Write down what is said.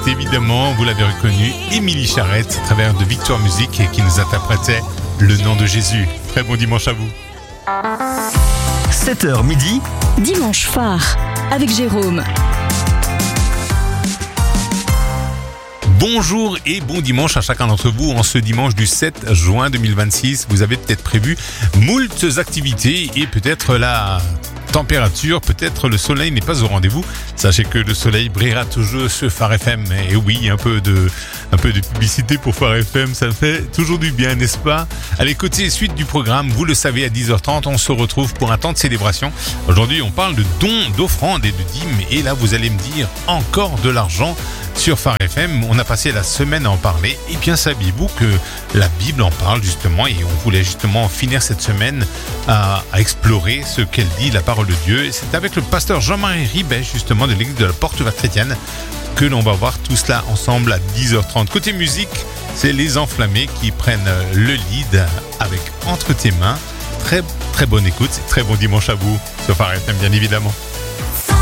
évidemment, vous l'avez reconnu, Émilie Charrette, à travers de Victoire Musique, qui nous interprétait le nom de Jésus. Très bon dimanche à vous. 7h midi, Dimanche phare avec Jérôme. Bonjour et bon dimanche à chacun d'entre vous. En ce dimanche du 7 juin 2026, vous avez peut-être prévu moultes activités et peut-être la température, peut-être le soleil n'est pas au rendez-vous. Sachez que le soleil brillera toujours sur Phare FM. Et oui, un peu de publicité pour Phare FM, ça fait toujours du bien, n'est-ce pas? Allez, côté suite du programme, vous le savez, à 10h30, on se retrouve pour un temps de célébration. Aujourd'hui, on parle de dons, d'offrandes et de dîmes. Et là, vous allez me dire, encore de l'argent sur Phare FM. On a passé la semaine à en parler. Et bien, saviez-vous que la Bible en parle justement, et on voulait justement finir cette semaine à explorer ce qu'elle dit, la parole de Dieu. Et c'est avec le pasteur Jean-Marie Ribet, justement, de l'église de la Porte Ouverte Chrétienne, que l'on va voir tout cela ensemble à 10h30. Côté musique, c'est les Enflammés qui prennent le lead avec Entre tes mains. Très, très bonne écoute, très bon dimanche à vous sur Phare FM, bien évidemment.